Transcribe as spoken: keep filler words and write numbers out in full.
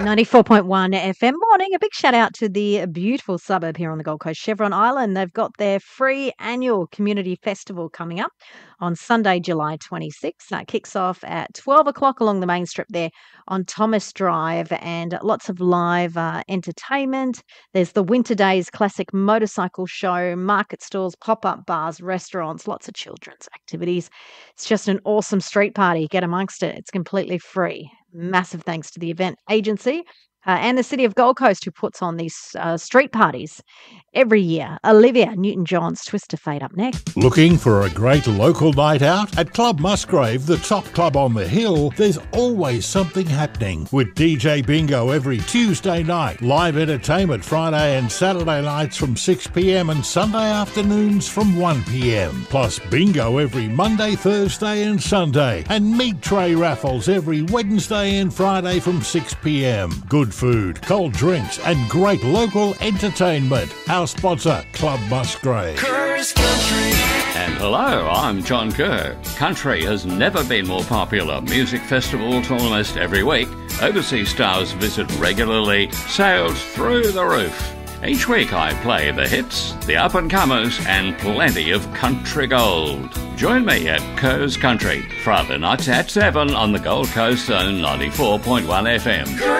ninety-four point one F M. Morning. A big shout out to the beautiful suburb here on the Gold Coast, Chevron Island. They've got their free annual community festival coming up on Sunday, July twenty-sixth. That kicks off at twelve o'clock along the main strip there on Thomas Drive, and lots of live uh, entertainment. There's the Winter Days Classic Motorcycle Show, market stalls, pop-up bars, restaurants, lots of children's activities. It's just an awesome street party. Get amongst it. It's completely free. Massive thanks to the event agency uh, and the City of Gold Coast, who puts on these uh, street parties every year. Olivia Newton-John's Twist of Fate up next. Looking for a great local night out? At Club Musgrave, the top club on the hill, there's always something happening. With D J Bingo every Tuesday night, live entertainment Friday and Saturday nights from six p.m. and Sunday afternoons from one p.m. Plus bingo every Monday, Thursday and Sunday. And meat tray raffles every Wednesday and Friday from six p.m. Good food, cold drinks and great local entertainment. Our sponsor, Club Musgrave. Kerr's Country. And hello, I'm John Kerr. Country has never been more popular. Music festivals almost every week. Overseas stars visit regularly. Sales through the roof. Each week I play the hits, the up-and-comers, and plenty of country gold. Join me at Kerr's Country, Friday nights at seven on the Gold Coast on ninety-four point one F M.